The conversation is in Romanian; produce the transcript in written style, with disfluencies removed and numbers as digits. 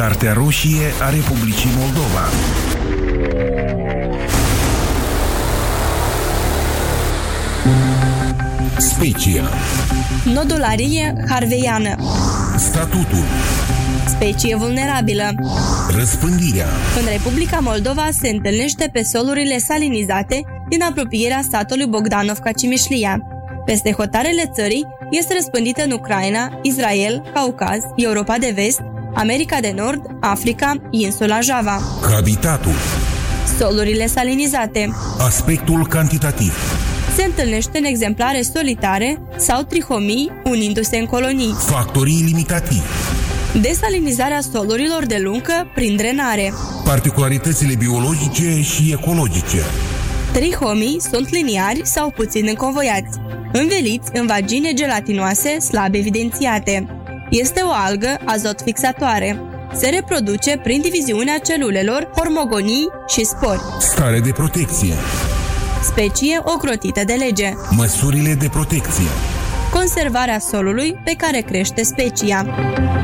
Cartea roșie a Republicii Moldova. Specia. Nodularie harveiană. Statutul. Specie vulnerabilă. Răspândirea. În Republica Moldova se întâlnește pe solurile salinizate din apropierea satului Bogdanovka-Cimișlia. Peste hotarele țării este răspândită în Ucraina, Israel, Caucaz, Europa de Vest, America de Nord, Africa, insula Java. Habitatul. Solurile salinizate. Aspectul cantitativ. Se întâlnește în exemplare solitare sau trihomii, unindu-se în colonii. Factorii limitativi. Desalinizarea solurilor de luncă prin drenare. Particularitățile biologice și ecologice. Trihomii sunt liniari sau puțin înconvoiați, înveliți în vagine gelatinoase slab evidențiate. Este o algă azot fixatoare. Se reproduce prin diviziunea celulelor, hormogonii și spori. Stare de protecție. Specie ocrotită de lege. Măsurile de protecție. Conservarea solului pe care crește specia.